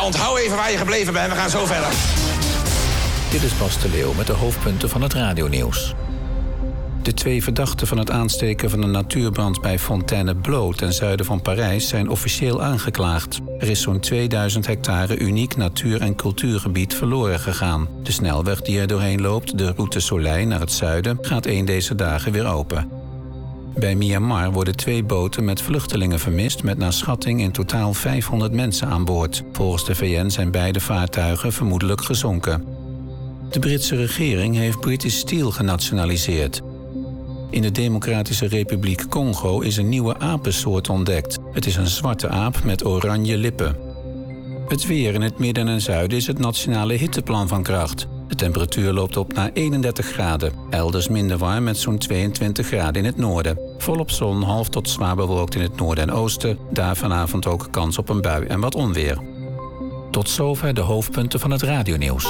onthoud even waar je gebleven bent. We gaan zo verder. Dit is Bas de Leeuw met de hoofdpunten van het radionieuws. De 2 verdachten van het aansteken van een natuurbrand bij Fontainebleau ten zuiden van Parijs zijn officieel aangeklaagd. Er is zo'n 2000 hectare uniek natuur- en cultuurgebied verloren gegaan. De snelweg die er doorheen loopt, de Route Soleil naar het zuiden, gaat 1 deze dagen weer open. Bij Myanmar worden 2 boten met vluchtelingen vermist met naar schatting in totaal 500 mensen aan boord. Volgens de VN zijn beide vaartuigen vermoedelijk gezonken. De Britse regering heeft British Steel genationaliseerd. In de Democratische Republiek Congo is een nieuwe apensoort ontdekt. Het is een zwarte aap met oranje lippen. Het weer in het midden en zuiden is het nationale hitteplan van kracht. De temperatuur loopt op naar 31 graden. Elders minder warm met zo'n 22 graden in het noorden. Volop zon, half tot zwaar bewolkt in het noorden en oosten. Daar vanavond ook kans op een bui en wat onweer. Tot zover de hoofdpunten van het radionieuws.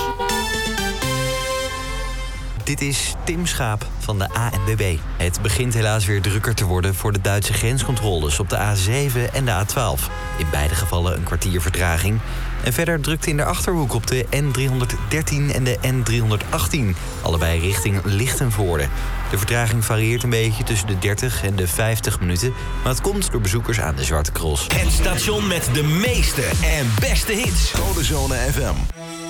Dit is Tim Schaap van de ANWB. Het begint helaas weer drukker te worden voor de Duitse grenscontroles op de A7 en de A12. In beide gevallen een kwartier vertraging. En verder drukte in de Achterhoek op de N313 en de N318. Allebei richting Lichtenvoorde. De vertraging varieert een beetje tussen de 30 en de 50 minuten. Maar het komt door bezoekers aan de Zwarte Cross. Het station met de meeste en beste hits. Codezone FM.